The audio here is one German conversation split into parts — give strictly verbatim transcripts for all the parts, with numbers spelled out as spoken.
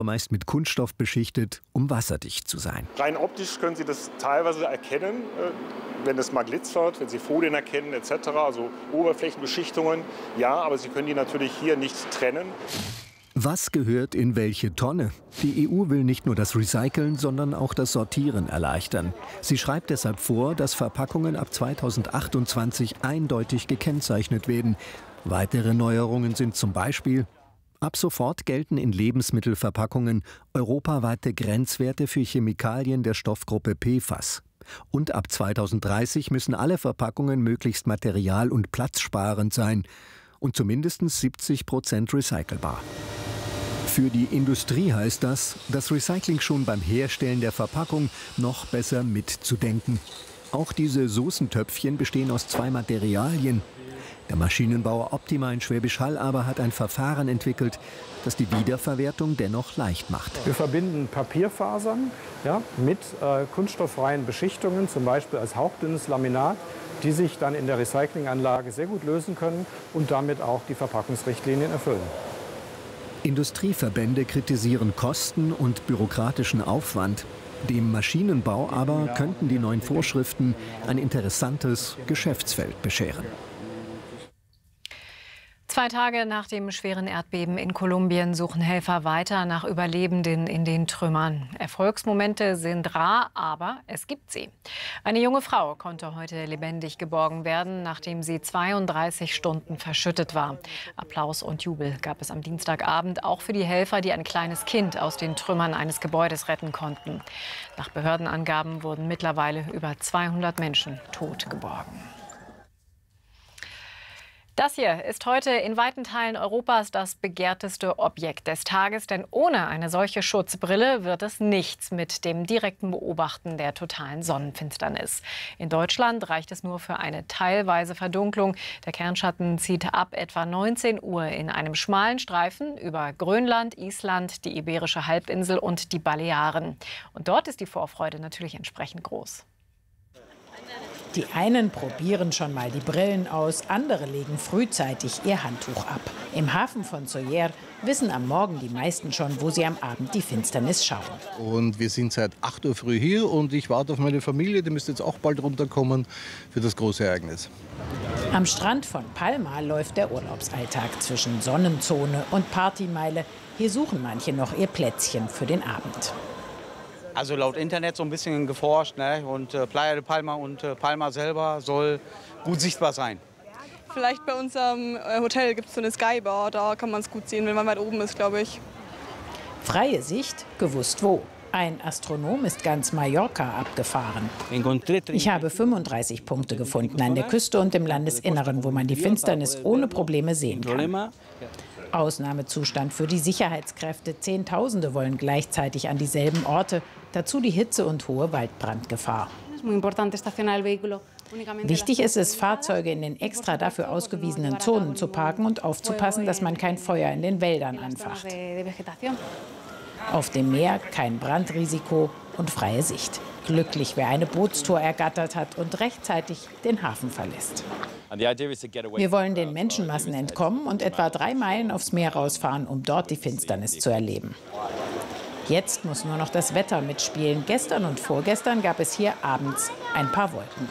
meist mit Kunststoff beschichtet, um wasserdicht zu sein. Rein optisch können Sie das teilweise erkennen, wenn es mal glitzert, wenn Sie Folien erkennen et cetera, also Oberflächenbeschichtungen. Ja, aber Sie können die natürlich hier nicht trennen. Was gehört in welche Tonne? Die E U will nicht nur das Recyceln, sondern auch das Sortieren erleichtern. Sie schreibt deshalb vor, dass Verpackungen ab zweitausendachtundzwanzig eindeutig gekennzeichnet werden. Weitere Neuerungen sind zum Beispiel: Ab sofort gelten in Lebensmittelverpackungen europaweite Grenzwerte für Chemikalien der Stoffgruppe P F A S. Und ab zweitausenddreißig müssen alle Verpackungen möglichst material- und platzsparend sein und zumindest siebzig Prozent recycelbar. Für die Industrie heißt das, das Recycling schon beim Herstellen der Verpackung noch besser mitzudenken. Auch diese Soßentöpfchen bestehen aus zwei Materialien. Der Maschinenbauer Optima in Schwäbisch Hall aber hat ein Verfahren entwickelt, das die Wiederverwertung dennoch leicht macht. Wir verbinden Papierfasern, ja, mit äh, kunststofffreien Beschichtungen, zum Beispiel als hauchdünnes Laminat, die sich dann in der Recyclinganlage sehr gut lösen können und damit auch die Verpackungsrichtlinien erfüllen. Industrieverbände kritisieren Kosten und bürokratischen Aufwand. Dem Maschinenbau aber könnten die neuen Vorschriften ein interessantes Geschäftsfeld bescheren. Zwei Tage nach dem schweren Erdbeben in Kolumbien suchen Helfer weiter nach Überlebenden in den Trümmern. Erfolgsmomente sind rar, aber es gibt sie. Eine junge Frau konnte heute lebendig geborgen werden, nachdem sie zweiunddreißig Stunden verschüttet war. Applaus und Jubel gab es am Dienstagabend auch für die Helfer, die ein kleines Kind aus den Trümmern eines Gebäudes retten konnten. Nach Behördenangaben wurden mittlerweile über zweihundert Menschen tot geborgen. Das hier ist heute in weiten Teilen Europas das begehrteste Objekt des Tages, denn ohne eine solche Schutzbrille wird es nichts mit dem direkten Beobachten der totalen Sonnenfinsternis. In Deutschland reicht es nur für eine teilweise Verdunklung. Der Kernschatten zieht ab etwa neunzehn Uhr in einem schmalen Streifen über Grönland, Island, die Iberische Halbinsel und die Balearen. Und dort ist die Vorfreude natürlich entsprechend groß. Die einen probieren schon mal die Brillen aus, andere legen frühzeitig ihr Handtuch ab. Im Hafen von Sóller wissen am Morgen die meisten schon, wo sie am Abend die Finsternis schauen. Und wir sind seit acht Uhr früh hier und ich warte auf meine Familie, die müsste jetzt auch bald runterkommen für das große Ereignis. Am Strand von Palma läuft der Urlaubsalltag zwischen Sonnenzone und Partymeile. Hier suchen manche noch ihr Plätzchen für den Abend. Also laut Internet so ein bisschen geforscht, ne? Und äh, Playa de Palma und äh, Palma selber soll gut sichtbar sein. Vielleicht bei unserem äh, Hotel gibt es so eine Skybar, da kann man es gut sehen, wenn man weit oben ist, glaube ich. Freie Sicht, gewusst wo. Ein Astronom ist ganz Mallorca abgefahren. Ich habe fünfunddreißig Punkte gefunden an der Küste und im Landesinneren, wo man die Finsternis ohne Probleme sehen kann. Ausnahmezustand für die Sicherheitskräfte. Zehntausende wollen gleichzeitig an dieselben Orte. Dazu die Hitze und hohe Waldbrandgefahr. Wichtig ist es, Fahrzeuge in den extra dafür ausgewiesenen Zonen zu parken und aufzupassen, dass man kein Feuer in den Wäldern anfacht. Auf dem Meer kein Brandrisiko und freie Sicht. Glücklich, wer eine Bootstour ergattert hat und rechtzeitig den Hafen verlässt. Wir wollen den Menschenmassen entkommen und etwa drei Meilen aufs Meer rausfahren, um dort die Finsternis zu erleben. Jetzt muss nur noch das Wetter mitspielen. Gestern und vorgestern gab es hier abends ein paar Wolken.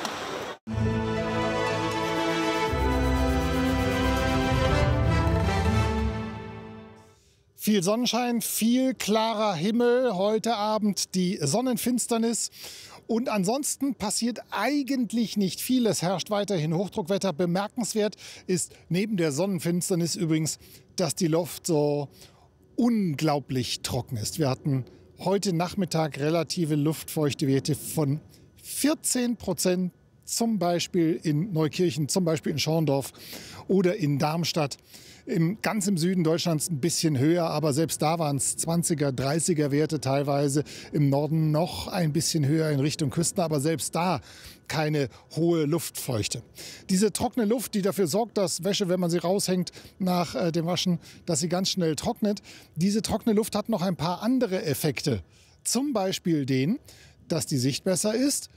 Viel Sonnenschein, viel klarer Himmel, heute Abend die Sonnenfinsternis. Und ansonsten passiert eigentlich nicht viel. Es herrscht weiterhin Hochdruckwetter. Bemerkenswert ist neben der Sonnenfinsternis übrigens, dass die Luft so unglaublich trocken ist. Wir hatten heute Nachmittag relative Luftfeuchtewerte von vierzehn Prozent, zum Beispiel in Neukirchen, zum Beispiel in Schorndorf oder in Darmstadt. Im, ganz im Süden Deutschlands ein bisschen höher, aber selbst da waren es zwanziger, dreißiger Werte teilweise. Im Norden noch ein bisschen höher in Richtung Küsten, aber selbst da keine hohe Luftfeuchte. Diese trockene Luft, die dafür sorgt, dass Wäsche, wenn man sie raushängt nach äh, dem Waschen, dass sie ganz schnell trocknet. Diese trockene Luft hat noch ein paar andere Effekte. Zum Beispiel den, dass die Sicht besser ist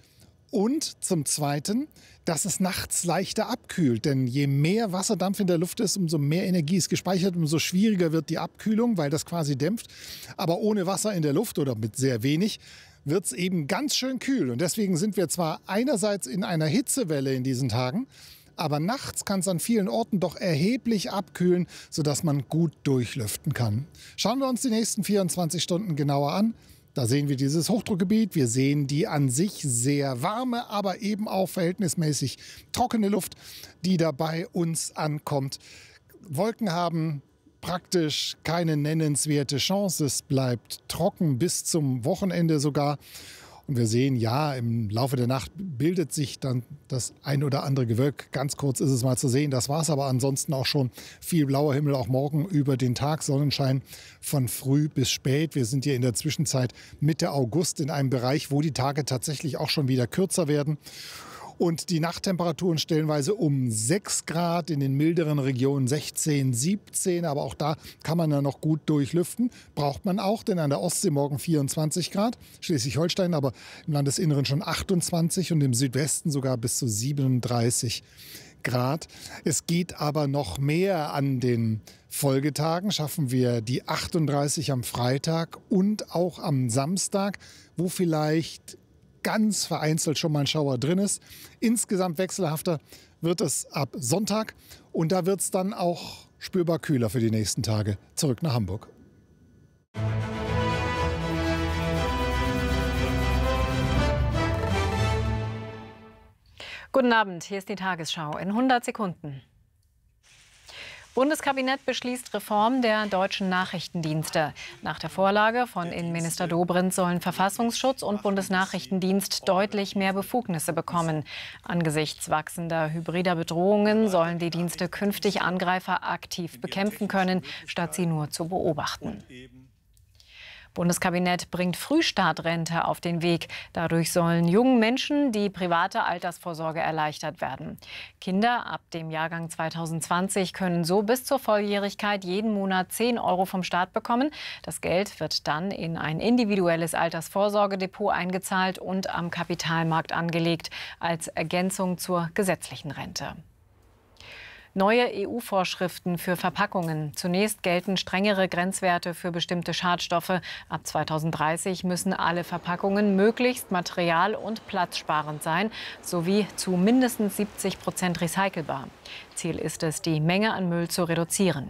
Und zum Zweiten, dass es nachts leichter abkühlt. Denn je mehr Wasserdampf in der Luft ist, umso mehr Energie ist gespeichert, umso schwieriger wird die Abkühlung, weil das quasi dämpft. Aber ohne Wasser in der Luft oder mit sehr wenig wird es eben ganz schön kühl. Und deswegen sind wir zwar einerseits in einer Hitzewelle in diesen Tagen, aber nachts kann es an vielen Orten doch erheblich abkühlen, sodass man gut durchlüften kann. Schauen wir uns die nächsten vierundzwanzig Stunden genauer an. Da sehen wir dieses Hochdruckgebiet, wir sehen die an sich sehr warme, aber eben auch verhältnismäßig trockene Luft, die da bei uns ankommt. Wolken haben praktisch keine nennenswerte Chance. Es bleibt trocken bis zum Wochenende sogar. Und wir sehen, ja, im Laufe der Nacht bildet sich dann das ein oder andere Gewölk. Ganz kurz ist es mal zu sehen. Das war es aber ansonsten auch schon. Viel blauer Himmel, auch morgen über den Tag. Sonnenschein von früh bis spät. Wir sind hier in der Zwischenzeit Mitte August in einem Bereich, wo die Tage tatsächlich auch schon wieder kürzer werden. Und die Nachttemperaturen stellenweise um sechs Grad, in den milderen Regionen sechzehn, siebzehn. Aber auch da kann man ja noch gut durchlüften. Braucht man auch, denn an der Ostsee morgen vierundzwanzig Grad. Schleswig-Holstein aber im Landesinneren schon achtundzwanzig und im Südwesten sogar bis zu siebenunddreißig Grad. Es geht aber noch mehr an den Folgetagen. Schaffen wir die achtunddreißig am Freitag und auch am Samstag, wo vielleicht ganz vereinzelt schon mal ein Schauer drin ist. Insgesamt wechselhafter wird es ab Sonntag und da wird es dann auch spürbar kühler für die nächsten Tage. Zurück nach Hamburg. Guten Abend, hier ist die Tagesschau in hundert Sekunden. Bundeskabinett beschließt Reform der deutschen Nachrichtendienste. Nach der Vorlage von Innenminister Dobrindt sollen Verfassungsschutz und Bundesnachrichtendienst deutlich mehr Befugnisse bekommen. Angesichts wachsender hybrider Bedrohungen sollen die Dienste künftig Angreifer aktiv bekämpfen können, statt sie nur zu beobachten. Bundeskabinett bringt Frühstartrente auf den Weg. Dadurch sollen jungen Menschen die private Altersvorsorge erleichtert werden. Kinder ab dem Jahrgang zweitausendzwanzig können so bis zur Volljährigkeit jeden Monat zehn Euro vom Staat bekommen. Das Geld wird dann in ein individuelles Altersvorsorgedepot eingezahlt und am Kapitalmarkt angelegt, als Ergänzung zur gesetzlichen Rente. Neue E U-Vorschriften für Verpackungen. Zunächst gelten strengere Grenzwerte für bestimmte Schadstoffe. Ab zweitausenddreißig müssen alle Verpackungen möglichst material- und platzsparend sein, sowie zu mindestens siebzig Prozent recycelbar. Ziel ist es, die Menge an Müll zu reduzieren.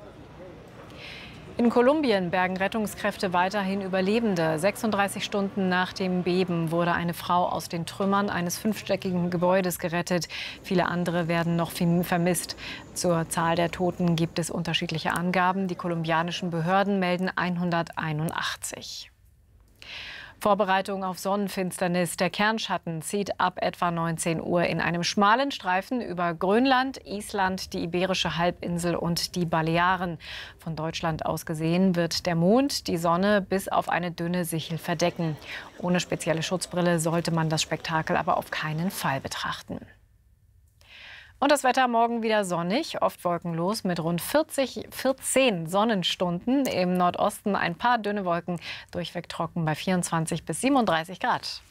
In Kolumbien bergen Rettungskräfte weiterhin Überlebende. sechsunddreißig Stunden nach dem Beben wurde eine Frau aus den Trümmern eines fünfstöckigen Gebäudes gerettet. Viele andere werden noch vermisst. Zur Zahl der Toten gibt es unterschiedliche Angaben. Die kolumbianischen Behörden melden hunderteinundachtzig. Vorbereitung auf Sonnenfinsternis. Der Kernschatten zieht ab etwa neunzehn Uhr in einem schmalen Streifen über Grönland, Island, die Iberische Halbinsel und die Balearen. Von Deutschland aus gesehen wird der Mond die Sonne bis auf eine dünne Sichel verdecken. Ohne spezielle Schutzbrille sollte man das Spektakel aber auf keinen Fall betrachten. Und das Wetter morgen wieder sonnig, oft wolkenlos mit rund vierzig, vierzehn Sonnenstunden. Im Nordosten ein paar dünne Wolken, durchweg trocken bei vierundzwanzig bis siebenunddreißig Grad.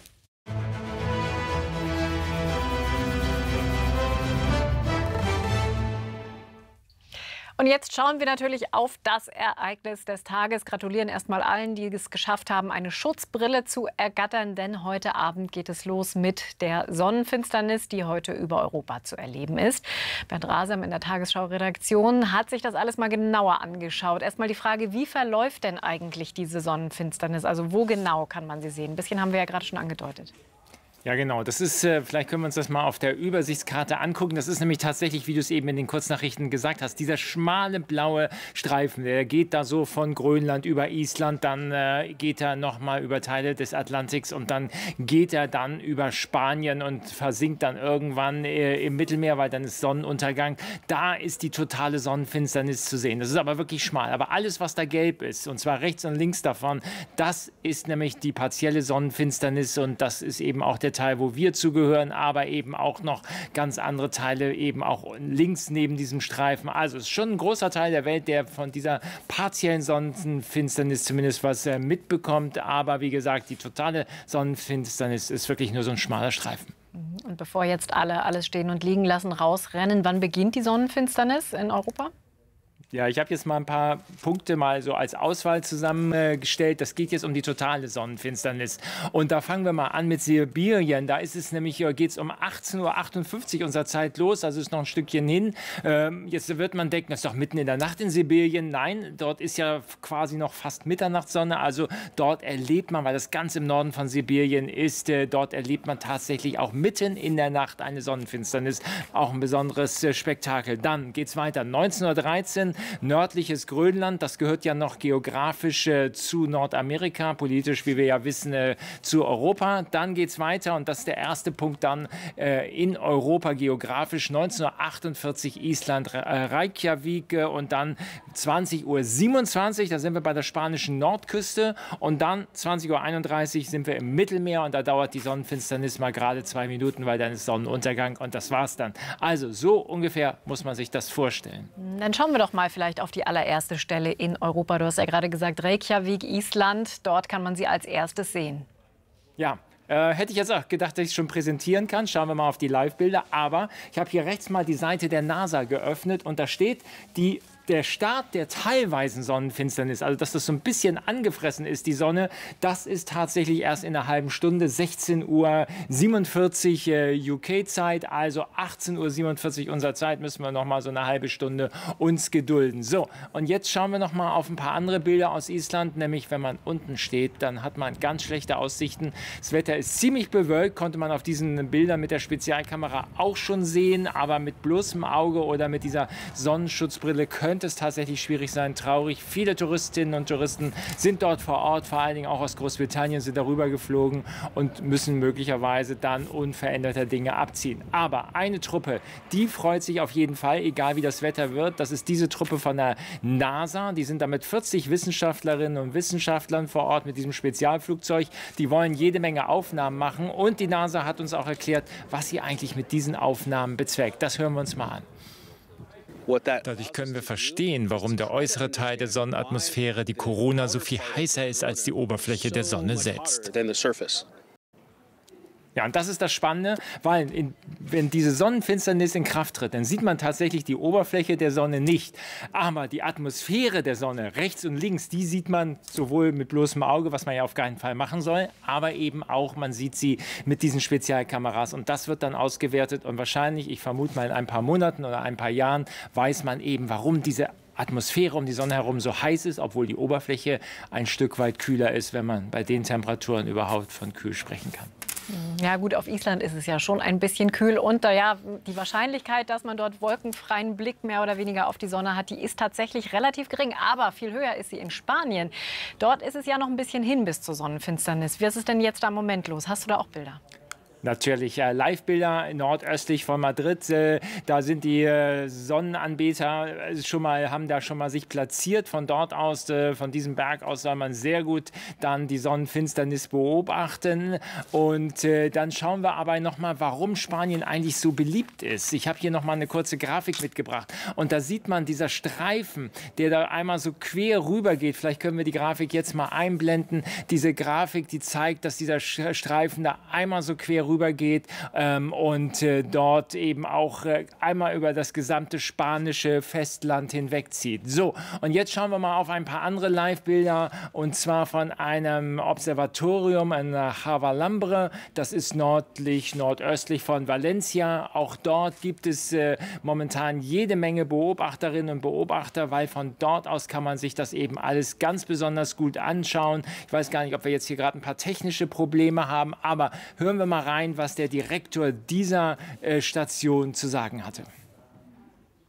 Und jetzt schauen wir natürlich auf das Ereignis des Tages. Gratulieren erstmal allen, die es geschafft haben, eine Schutzbrille zu ergattern. Denn heute Abend geht es los mit der Sonnenfinsternis, die heute über Europa zu erleben ist. Bernd Rasem in der Tagesschau-Redaktion hat sich das alles mal genauer angeschaut. Erstmal die Frage, wie verläuft denn eigentlich diese Sonnenfinsternis? Also wo genau kann man sie sehen? Ein bisschen haben wir ja gerade schon angedeutet. Ja, genau. Das ist, äh, vielleicht können wir uns das mal auf der Übersichtskarte angucken. Das ist nämlich tatsächlich, wie du es eben in den Kurznachrichten gesagt hast, dieser schmale blaue Streifen, der geht da so von Grönland über Island, dann äh, geht er nochmal über Teile des Atlantiks und dann geht er dann über Spanien und versinkt dann irgendwann äh, im Mittelmeer, weil dann ist Sonnenuntergang. Da ist die totale Sonnenfinsternis zu sehen. Das ist aber wirklich schmal. Aber alles, was da gelb ist, und zwar rechts und links davon, das ist nämlich die partielle Sonnenfinsternis und das ist eben auch der der Teil, wo wir zugehören, aber eben auch noch ganz andere Teile, eben auch links neben diesem Streifen. Also es ist schon ein großer Teil der Welt, der von dieser partiellen Sonnenfinsternis zumindest was äh, mitbekommt. Aber wie gesagt, die totale Sonnenfinsternis ist wirklich nur so ein schmaler Streifen. Und bevor jetzt alle alles stehen und liegen lassen, rausrennen, wann beginnt die Sonnenfinsternis in Europa? Ja, ich habe jetzt mal ein paar Punkte mal so als Auswahl zusammengestellt. Das geht jetzt um die totale Sonnenfinsternis. Und da fangen wir mal an mit Sibirien. Da ist es nämlich, geht es um achtzehn Uhr achtundfünfzig unserer Zeit los, also ist noch ein Stückchen hin. Ähm, jetzt wird man denken, das ist doch mitten in der Nacht in Sibirien. Nein, dort ist ja quasi noch fast Mitternachtssonne. Also dort erlebt man, weil das ganz im Norden von Sibirien ist, äh, dort erlebt man tatsächlich auch mitten in der Nacht eine Sonnenfinsternis. Auch ein besonderes äh, Spektakel. Dann geht es weiter. neunzehn Uhr dreizehn. Nördliches Grönland, das gehört ja noch geografisch äh, zu Nordamerika, politisch, wie wir ja wissen, äh, zu Europa. Dann geht es weiter und das ist der erste Punkt dann äh, in Europa geografisch. neunzehn Uhr achtundvierzig Island, äh, Reykjavik äh, und dann zwanzig Uhr siebenundzwanzig, da sind wir bei der spanischen Nordküste und dann zwanzig Uhr einunddreißig sind wir im Mittelmeer und da dauert die Sonnenfinsternis mal gerade zwei Minuten, weil dann ist Sonnenuntergang und das war's dann. Also so ungefähr muss man sich das vorstellen. Dann schauen wir doch mal vielleicht auf die allererste Stelle in Europa. Du hast ja gerade gesagt, Reykjavik, Island. Dort kann man sie als erstes sehen. Ja. Äh, hätte ich jetzt auch gedacht, dass ich es schon präsentieren kann. Schauen wir mal auf die Live-Bilder. Aber ich habe hier rechts mal die Seite der NASA geöffnet und da steht die der Start der teilweisen Sonnenfinsternis, also dass das so ein bisschen angefressen ist, die Sonne, das ist tatsächlich erst in einer halben Stunde, sechzehn Uhr siebenundvierzig äh, U K-Zeit, also achtzehn Uhr siebenundvierzig unserer Zeit, müssen wir noch mal so eine halbe Stunde uns gedulden. So, und jetzt schauen wir noch mal auf ein paar andere Bilder aus Island, nämlich wenn man unten steht, dann hat man ganz schlechte Aussichten. Das Wetter ist ziemlich bewölkt, konnte man auf diesen Bildern mit der Spezialkamera auch schon sehen, aber mit bloßem Auge oder mit dieser Sonnenschutzbrille können könnte es tatsächlich schwierig sein, traurig. Viele Touristinnen und Touristen sind dort vor Ort, vor allen Dingen auch aus Großbritannien, sind darüber geflogen und müssen möglicherweise dann unveränderter Dinge abziehen. Aber eine Truppe, die freut sich auf jeden Fall, egal wie das Wetter wird. Das ist diese Truppe von der NASA. Die sind da mit vierzig Wissenschaftlerinnen und Wissenschaftlern vor Ort mit diesem Spezialflugzeug. Die wollen jede Menge Aufnahmen machen und die NASA hat uns auch erklärt, was sie eigentlich mit diesen Aufnahmen bezweckt. Das hören wir uns mal an. Dadurch können wir verstehen, warum der äußere Teil der Sonnenatmosphäre, die Corona, so viel heißer ist als die Oberfläche der Sonne selbst. Ja, und das ist das Spannende, weil in, wenn diese Sonnenfinsternis in Kraft tritt, dann sieht man tatsächlich die Oberfläche der Sonne nicht. Aber die Atmosphäre der Sonne, rechts und links, die sieht man sowohl mit bloßem Auge, was man ja auf keinen Fall machen soll, aber eben auch, man sieht sie mit diesen Spezialkameras. Und das wird dann ausgewertet und wahrscheinlich, ich vermute mal in ein paar Monaten oder ein paar Jahren, weiß man eben, warum diese Atmosphäre um die Sonne herum so heiß ist, obwohl die Oberfläche ein Stück weit kühler ist, wenn man bei den Temperaturen überhaupt von kühl sprechen kann. Ja gut, auf Island ist es ja schon ein bisschen kühl und äh, ja, die Wahrscheinlichkeit, dass man dort wolkenfreien Blick mehr oder weniger auf die Sonne hat, die ist tatsächlich relativ gering, aber viel höher ist sie in Spanien. Dort ist es ja noch ein bisschen hin bis zur Sonnenfinsternis. Wie ist es denn jetzt da im Moment los? Hast du da auch Bilder? Natürlich äh, Live-Bilder nordöstlich von Madrid. Äh, da sind die äh, Sonnenanbeter äh, schon mal, haben da schon mal sich platziert. Von dort aus, äh, von diesem Berg aus soll man sehr gut dann die Sonnenfinsternis beobachten. Und äh, dann schauen wir aber noch mal, warum Spanien eigentlich so beliebt ist. Ich habe hier noch mal eine kurze Grafik mitgebracht. Und da sieht man dieser Streifen, der da einmal so quer rüber geht. Vielleicht können wir die Grafik jetzt mal einblenden. Diese Grafik, die zeigt, dass dieser Streifen da einmal so quer rüber rübergeht ähm, und äh, dort eben auch äh, einmal über das gesamte spanische Festland hinwegzieht. So, und jetzt schauen wir mal auf ein paar andere Live-Bilder und zwar von einem Observatorium in Javalambre. Das ist nördlich, nordöstlich von Valencia. Auch dort gibt es äh, momentan jede Menge Beobachterinnen und Beobachter, weil von dort aus kann man sich das eben alles ganz besonders gut anschauen. Ich weiß gar nicht, ob wir jetzt hier gerade ein paar technische Probleme haben, aber hören wir mal rein, was der Direktor dieser äh, Station zu sagen hatte.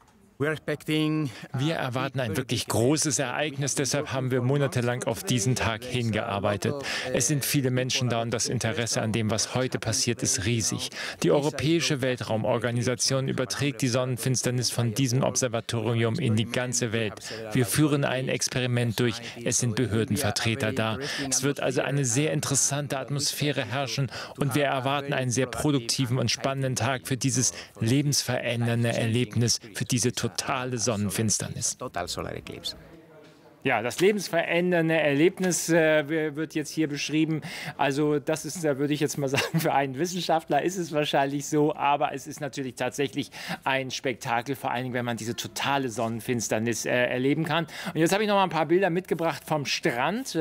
Wir erwarten ein wirklich großes Ereignis, deshalb haben wir monatelang auf diesen Tag hingearbeitet. Es sind viele Menschen da und das Interesse an dem, was heute passiert, ist riesig. Die Europäische Weltraumorganisation überträgt die Sonnenfinsternis von diesem Observatorium in die ganze Welt. Wir führen ein Experiment durch, es sind Behördenvertreter da. Es wird also eine sehr interessante Atmosphäre herrschen und wir erwarten einen sehr produktiven und spannenden Tag für dieses lebensverändernde Erlebnis, für diese totale Sonnenfinsternis. Ja, das lebensverändernde Erlebnis äh, wird jetzt hier beschrieben. Also das ist, da würde ich jetzt mal sagen, für einen Wissenschaftler ist es wahrscheinlich so, aber es ist natürlich tatsächlich ein Spektakel, vor allen Dingen, wenn man diese totale Sonnenfinsternis äh, erleben kann. Und jetzt habe ich noch mal ein paar Bilder mitgebracht vom Strand.